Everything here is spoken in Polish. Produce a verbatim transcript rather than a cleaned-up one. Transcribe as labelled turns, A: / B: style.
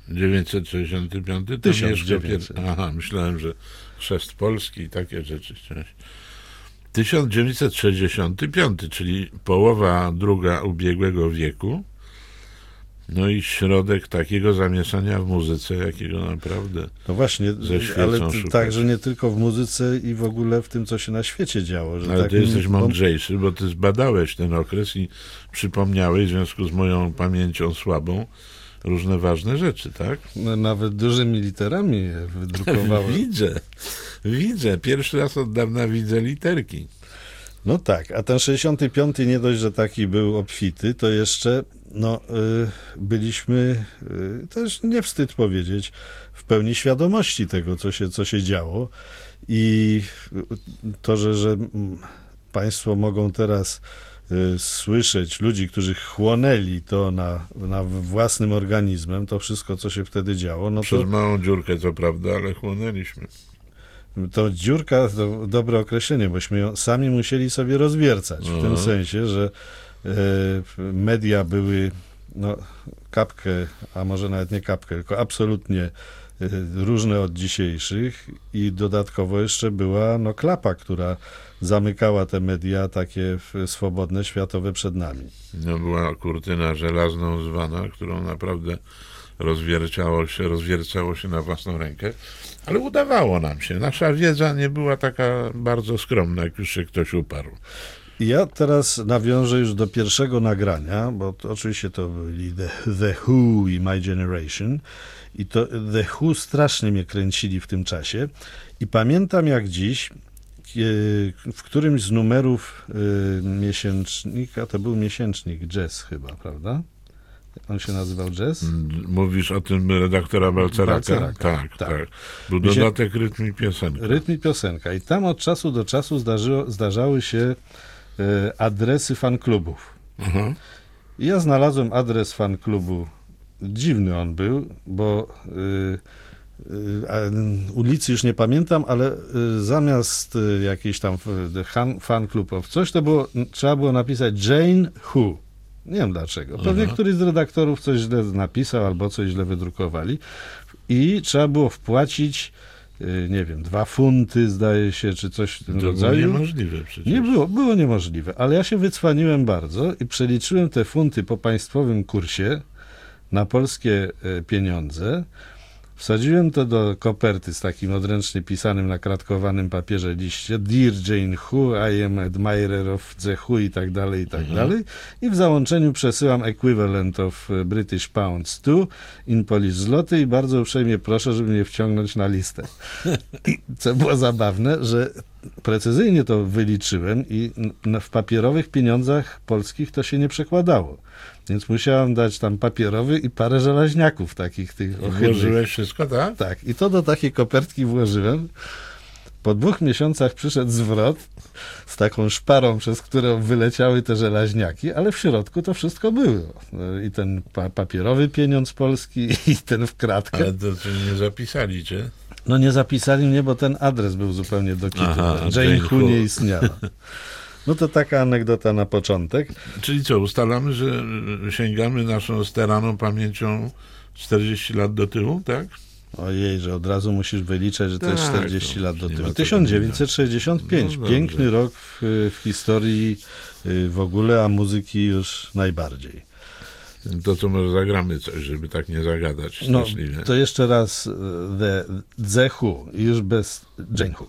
A: dziewięćset sześćdziesiąty piąty?
B: tysiąc dziewięćset.
A: Aha, myślałem, że chrzest Polski i takie rzeczy. tysiąc dziewięćset sześćdziesiąty piąty, czyli połowa druga ubiegłego wieku. No i środek takiego zamieszania w muzyce, jakiego naprawdę
B: no właśnie,
A: ze świecą
B: ale
A: szukać.
B: także nie tylko w muzyce i w ogóle w tym, co się na świecie działo. Że
A: ale
B: tak
A: ty jesteś
B: m-
A: mądrzejszy, bo ty zbadałeś ten okres i przypomniałeś w związku z moją pamięcią słabą różne ważne rzeczy, tak?
B: no, nawet dużymi literami je wydrukowałem.
A: Widzę, widzę. Pierwszy raz od dawna widzę literki.
B: No tak, a ten sześćdziesiąty piąty nie dość, że taki był obfity, to jeszcze no, y, byliśmy, y, też nie wstyd powiedzieć, w pełni świadomości tego, co się, co się działo i to, że, że państwo mogą teraz y, słyszeć ludzi, którzy chłonęli to na, na własnym organizmem, to wszystko, co się wtedy działo, no
A: Przez
B: to...
A: małą dziurkę, co prawda, ale chłonęliśmy.
B: To dziurka to dobre określenie, bośmy ją sami musieli sobie rozwiercać. W
A: Aha.
B: tym sensie, że e, media były no, kapkę, a może nawet nie kapkę, tylko absolutnie e, różne od dzisiejszych i dodatkowo jeszcze była no, klapa, która zamykała te media takie swobodne, światowe przed nami.
A: No, była kurtyna żelazną zwana, którą naprawdę rozwiercało się, rozwiercało się na własną rękę, ale udawało nam się. Nasza wiedza nie była taka bardzo skromna, jak już się ktoś uparł.
B: I ja teraz nawiążę już do pierwszego nagrania, bo to, oczywiście to byli The, The Who i My Generation i to The Who strasznie mnie kręcili w tym czasie i pamiętam jak dziś, w którymś z numerów miesięcznika, to był miesięcznik Jazz chyba, prawda? On się nazywał Jazz?
A: Mówisz o tym redaktora Balceraka?
B: Balceraka,
A: Tak,
B: tak.
A: tak. Był
B: Mi się-
A: dodatek rytm i piosenka.
B: Rytm i piosenka. I tam od czasu do czasu zdarzyło, zdarzały się e, adresy fanklubów.
A: Aha.
B: I ja znalazłem adres fanklubu. Dziwny on był, bo y, y, a, ulicy już nie pamiętam, ale y, zamiast y, jakiś tam fan, fanklub of coś, to było, trzeba było napisać Jane Who. Nie wiem dlaczego. Pewnie
A: Aha.
B: któryś z redaktorów coś źle napisał albo coś źle wydrukowali i trzeba było wpłacić, y, nie wiem, dwa funty zdaje się, czy coś w tym
A: To było
B: rodzaju.
A: niemożliwe przecież.
B: Nie było, było niemożliwe, ale ja się wycwaniłem bardzo i przeliczyłem te funty po państwowym kursie na polskie e, pieniądze. Wsadziłem to do koperty z takim odręcznie pisanym na kratkowanym papierze liście. Dear Jane Who, I am admirer of the Who i tak dalej, i tak
A: Mhm.
B: dalej. I w załączeniu przesyłam equivalent of British pounds to in Polish zloty i bardzo uprzejmie proszę, żeby mnie wciągnąć na listę. I co było zabawne, że precyzyjnie to wyliczyłem i n- w papierowych pieniądzach polskich to się nie przekładało. Więc musiałem dać tam papierowy i parę żelaźniaków takich tych ohydnych.
A: Włożyłeś wszystko, tak?
B: Tak, i to do takiej kopertki włożyłem. Po dwóch miesiącach przyszedł zwrot z taką szparą, przez którą wyleciały te żelaźniaki, ale w środku to wszystko było. I ten pa- papierowy pieniądz polski, i ten w kratkę.
A: Ale to czy nie zapisali cię?
B: No nie zapisali mnie, bo ten adres był zupełnie do kitu.
A: Aha,
B: Jane
A: Jane
B: Who
A: Who.
B: nie istniała. No to taka anegdota na początek.
A: Czyli co, ustalamy, że sięgamy naszą staraną pamięcią czterdzieści lat do tyłu, tak?
B: Ojej, że od razu musisz wyliczać, że to jest
A: Tak,
B: czterdzieści
A: to
B: lat do
A: nie ma
B: tyłu.
A: co
B: tysiąc dziewięćset sześćdziesiąty piąty.
A: No
B: Piękny
A: dobrze.
B: rok w, w historii y, w ogóle, a muzyki już najbardziej.
A: To co może zagramy coś, żeby tak nie zagadać
B: No,
A: straszliwie.
B: to jeszcze raz y, The, the Who, już bez Jane Who.